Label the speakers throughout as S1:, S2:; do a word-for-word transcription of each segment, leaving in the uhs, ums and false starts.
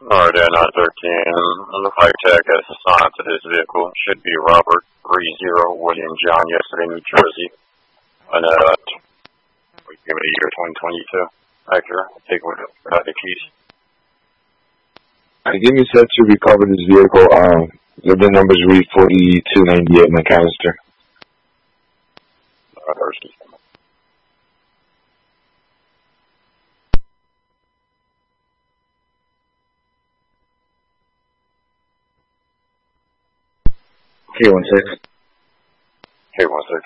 S1: Alright, nine thirteen. The flight tech has assigned to this vehicle should be Robert three zero William John, yesterday, New Jersey. And, uh, we give it a year twenty twenty-two. Acura, take with it, got the keys.
S2: I give me set to recover this vehicle. Um, the VIN numbers read forty-two ninety-eight McAllister.
S1: Uh, Thursday.
S3: K one six.
S1: K one six.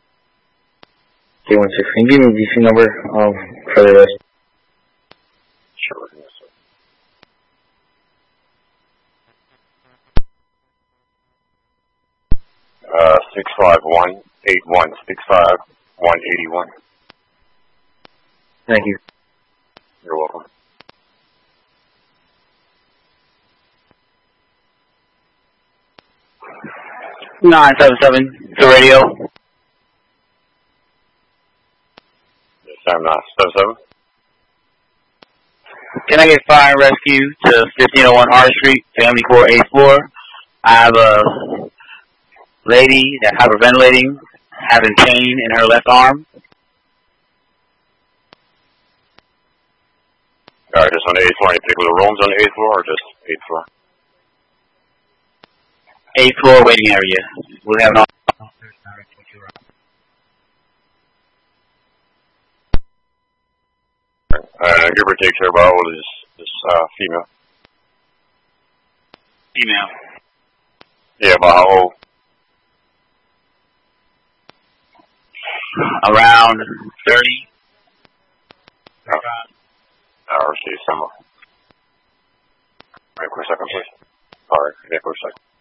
S3: K one six. Can you give me the V C number um, for the rest?
S1: Sure, yes, sir. Uh, six five one eight one six five one eighty one.
S3: Thank you.
S1: You're welcome.
S4: nine seven seven, the radio.
S1: Yes, I'm nine seven seven.
S4: Can I get fire and rescue to fifteen oh one R Street, family court, eighth floor? I have a lady that hyperventilating, having pain in her left arm.
S1: Alright, just on the eighth floor. Any particular rooms on the eighth floor or just eighth floor?
S4: eighth floor waiting area. We'll have an officer.
S1: Uh, give or take care about how old is this uh, female?
S4: Female.
S1: Yeah, about how old?
S4: Around thirty.
S1: Oh. Or see, similar. Wait a quick second, please. Alright, yeah, quick second.